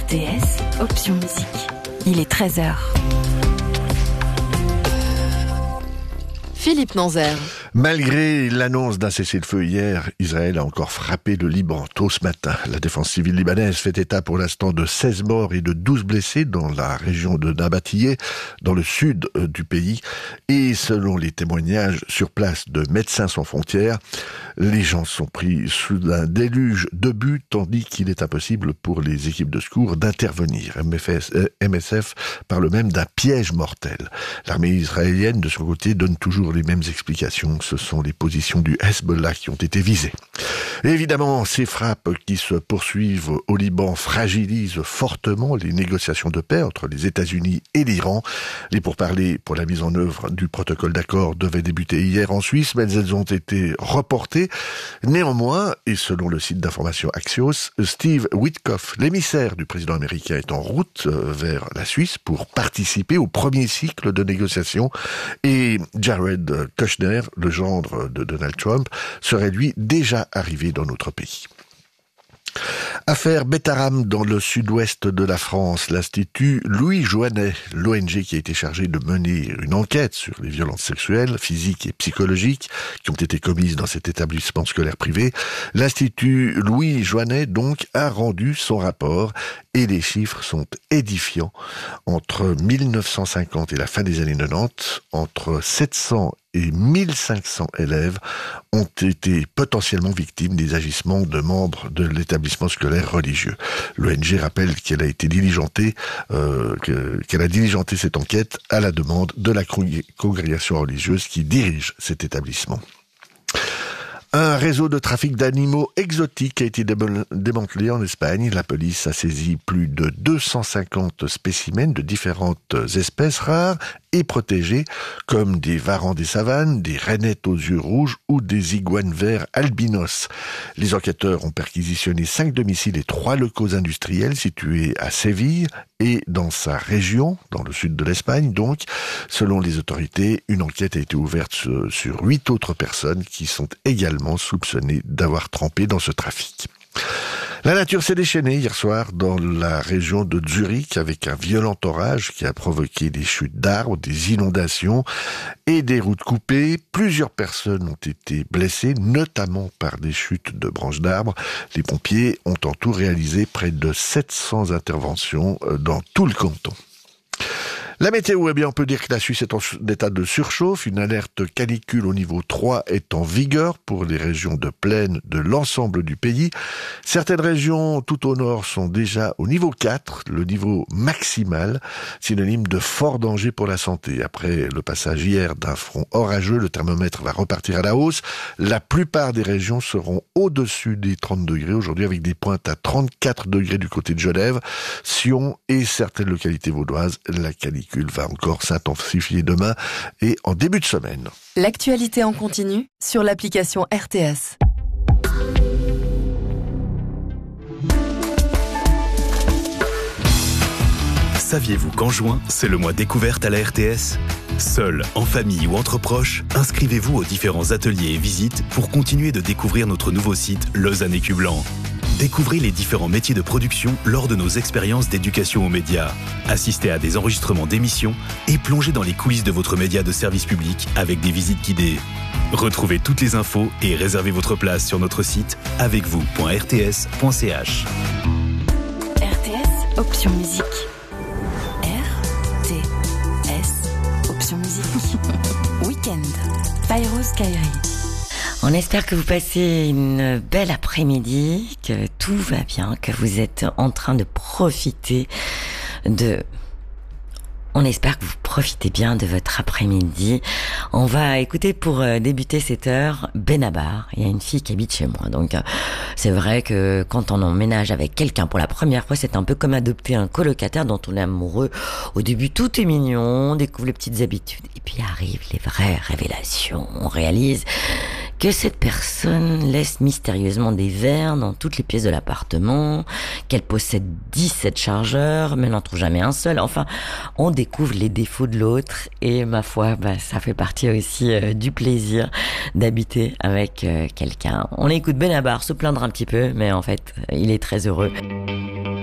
RTS, option musique. Il est 13h. Philippe Nanzer. Malgré l'annonce d'un cessez-le-feu hier, Israël a encore frappé le Liban tôt ce matin. La défense civile libanaise fait état pour l'instant de 16 morts et de 12 blessés dans la région de Nabatiyeh, dans le sud du pays. Et selon les témoignages sur place de Médecins sans frontières, les gens sont pris sous un déluge de buts, tandis qu'il est impossible pour les équipes de secours d'intervenir. MSF parle même d'un piège mortel. L'armée israélienne, de son côté, donne toujours les mêmes explications. Ce sont les positions du Hezbollah qui ont été visées. Et évidemment, ces frappes qui se poursuivent au Liban fragilisent fortement les négociations de paix entre les États-Unis et l'Iran. Les pourparlers pour la mise en œuvre du protocole d'accord devaient débuter hier en Suisse, mais elles ont été reportées. Néanmoins, et selon le site d'information Axios, Steve Witkoff, l'émissaire du président américain, est en route vers la Suisse pour participer au premier cycle de négociations. Et Jared Kushner, le gendre de Donald Trump, serait lui déjà arrivé dans notre pays. Affaire Betaram dans le sud-ouest de la France. L'Institut Louis Joannet, l'ONG qui a été chargée de mener une enquête sur les violences sexuelles, physiques et psychologiques qui ont été commises dans cet établissement scolaire privé. L'Institut Louis Joannet, donc, a rendu son rapport et les chiffres sont édifiants. Entre 1950 et la fin des années 90, entre 700 et 1500 élèves ont été potentiellement victimes des agissements de membres de l'établissement scolaire religieux. L'ONG rappelle qu'elle a été diligentée, qu'elle a diligenté cette enquête à la demande de la congrégation religieuse qui dirige cet établissement. Un réseau de trafic d'animaux exotiques a été démantelé en Espagne. La police a saisi plus de 250 spécimens de différentes espèces rares et protégées, comme des varans des savanes, des rainettes aux yeux rouges ou des iguanes verts albinos. Les enquêteurs ont perquisitionné 5 domiciles et 3 locaux industriels situés à Séville et dans sa région, dans le sud de l'Espagne. Donc, selon les autorités, une enquête a été ouverte sur 8 autres personnes qui sont également soupçonnées d'avoir trempé dans ce trafic. La nature s'est déchaînée hier soir dans la région de Zurich avec un violent orage qui a provoqué des chutes d'arbres, des inondations et des routes coupées. Plusieurs personnes ont été blessées, notamment par des chutes de branches d'arbres. Les pompiers ont en tout réalisé près de 700 interventions dans tout le canton. La météo, eh bien, on peut dire que la Suisse est en état de surchauffe. Une alerte canicule au niveau 3 est en vigueur pour les régions de plaine de l'ensemble du pays. Certaines régions tout au nord sont déjà au niveau 4, le niveau maximal, synonyme de fort danger pour la santé. Après le passage hier d'un front orageux, le thermomètre va repartir à la hausse. La plupart des régions seront au-dessus des 30 degrés aujourd'hui, avec des pointes à 34 degrés du côté de Genève, Sion et certaines localités vaudoises. La canicule va encore s'intensifier demain et en début de semaine. L'actualité en continu sur l'application RTS. Saviez-vous qu'en juin, c'est le mois découverte à la RTS ? Seul, en famille ou entre proches, inscrivez-vous aux différents ateliers et visites pour continuer de découvrir notre nouveau site Lausanne Écu Blanc. Découvrez les différents métiers de production lors de nos expériences d'éducation aux médias. Assistez à des enregistrements d'émissions et plongez dans les coulisses de votre média de service public avec des visites guidées. Retrouvez toutes les infos et réservez votre place sur notre site avecvous.rts.ch. RTS, option musique. RTS, option musique. Week-end. Pyros Kairi. On espère que vous passez une belle après-midi, que tout va bien, que vous êtes en train de profiter de... On espère que vous profitez bien de votre après-midi. On va écouter pour débuter cette heure Benabar. Il y a une fille qui habite chez moi. Donc c'est vrai que quand on emménage avec quelqu'un pour la première fois, c'est un peu comme adopter un colocataire dont on est amoureux. Au début, tout est mignon, on découvre les petites habitudes. Et puis arrivent les vraies révélations. On réalise que cette personne laisse mystérieusement des verres dans toutes les pièces de l'appartement, qu'elle possède 17 chargeurs, mais n'en trouve jamais un seul. Enfin, on découvre les défauts de l'autre et ma foi, ça fait partie aussi du plaisir d'habiter avec quelqu'un. On écoute Benabar se plaindre un petit peu, mais en fait, il est très heureux.